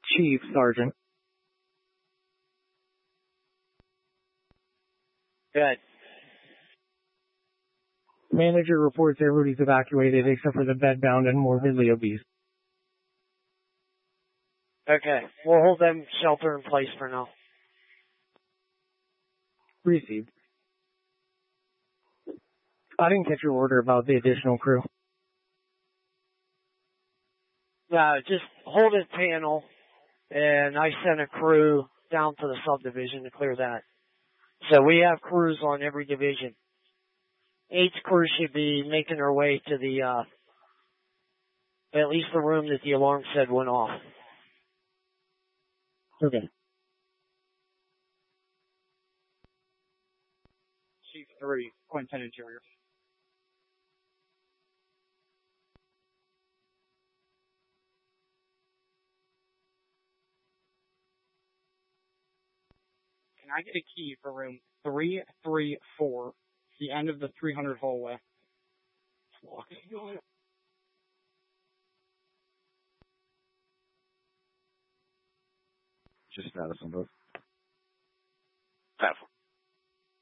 Chief Sergeant. Good. Manager reports everybody's evacuated except for the bedbound and morbidly obese. Okay. We'll hold them shelter in place for now. Received. I didn't catch your order about the additional crew. Just hold it panel, and I sent a crew down to the subdivision to clear that. So we have crews on every division. 8 crews should be making their way to the, at least the room that the alarm said went off. Okay. Chief 3, Quinton Interior. Can I get a key for room 334, the end of the 300 hallway? Just status on both.